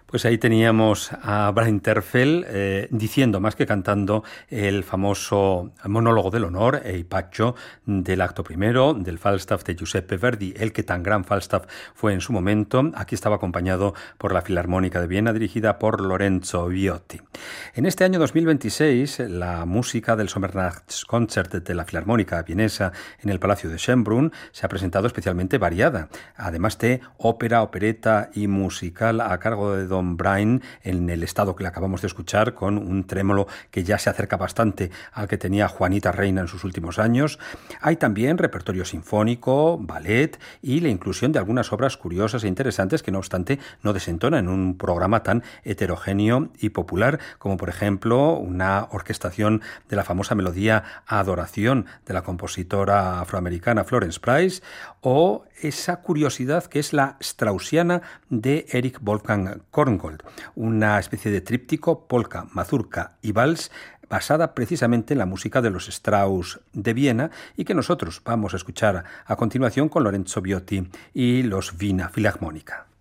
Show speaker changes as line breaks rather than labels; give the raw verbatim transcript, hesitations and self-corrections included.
Pues ahí teníamos a Brian Terfel eh, diciendo, más que cantando, el famoso monólogo del honor, El Paccio, del acto primero, del Falstaff de Giuseppe Verdi, el que tan gran Falstaff fue en su momento. Aquí estaba acompañado por la Filarmónica de Viena, dirigida por Lorenzo Viotti. En este año dos mil veintiséis, la música del Sommernachtskonzert de la Filarmónica vienesa en el Palacio de Schönbrunn se ha presentado especialmente variada, además de ópera, opereta y musical a cargo de Don Brian en el estado que le acabamos de escuchar, con un trémolo que ya se acerca bastante al que tenía Juanita Reina en sus últimos años. Hay también repertorio sinfónico, ballet y la inclusión de algunas obras curiosas e interesantes que no obstante no desentonan en un programa tan heterogéneo y popular como por ejemplo una orquestación de la famosa melodía Adoración de la compositora afroamericana Florence Price, o esa curiosidad que es la Straussiana de Erich Wolfgang Korngold, una especie de tríptico, polka, mazurka y vals basada precisamente en la música de los Strauss de Viena y que nosotros vamos a escuchar a continuación con Lorenzo Viotti y los Wiener Philharmoniker.